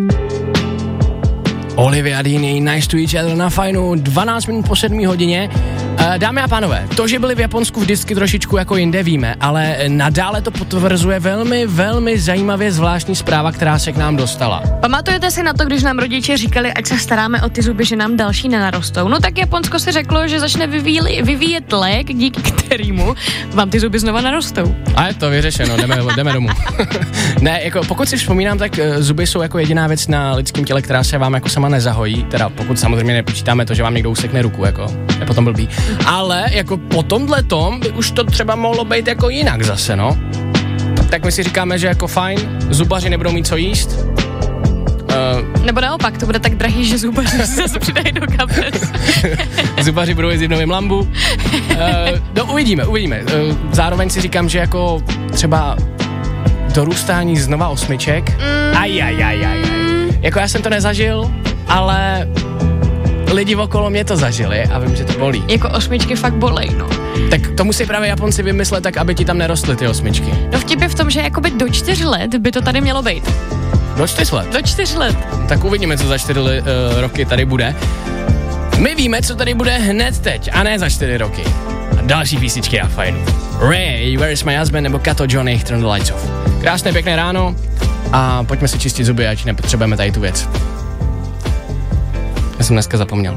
Olivia Dean, Nice to Each Other na Fajnu, 12 minut po 7 hodině. Dámy a pánové, to, že byli v Japonsku vždycky trošičku jako jinde, víme, ale nadále to potvrzuje velmi, velmi zajímavě zvláštní zpráva, která se k nám dostala. Pamatujete si na to, když nám rodiče říkali, ať se staráme o ty zuby, že nám další nenarostou? No tak Japonsko si řeklo, že začne vyvíjet lék, díky kterému vám ty zuby znova narostou. A je to vyřešeno, jdeme domů. Ne, jako pokud si vzpomínám, tak zuby jsou jako jediná věc na lidském těle, která se vám jako sama nezahojí, teda pokud samozřejmě nepočítáme to, že vám někdo usekne ruku, jako je potom blbý. Ale jako po tomhletom by už to třeba mohlo být jako jinak zase, no. Tak my si říkáme, že jako fajn, zubaři nebudou mít co jíst. Nebo naopak, to bude tak drahý, že zubaři se přidají do kapes. Zubaři budou jezdit v novém Lambu. No uvidíme. Zároveň si říkám, že jako třeba dorůstání znova osmiček. Jako já jsem to nezažil, ale lidi okolo mě to zažili a vím, že to bolí. Jako osmičky fakt bolej, no. Tak to musí právě Japonci vymyslet tak, aby ti tam nerostly ty osmičky. No vtip je v tom, že jakoby do 4 let by to tady mělo být. Do 4 let? Do 4 let. Tak uvidíme, co za 4 roky tady bude. My víme, co tady bude hned teď, a ne za 4 roky. A další písničky a fajn. Ray, Where's My Husband nebo Kato Johnny, Turn the Lights Off. Krásné, pěkné ráno a pojďme si čistit zuby, ať nepotřebujeme tady tu věc. Já jsem dneska zapomněl.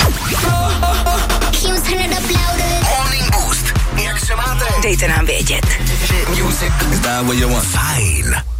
Morning Boost. Jak se máte? Dejte nám vědět. Fajn.